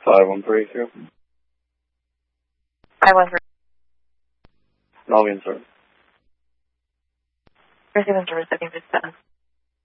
5132. 513. Login, sir. Receiving service, I think it's 7.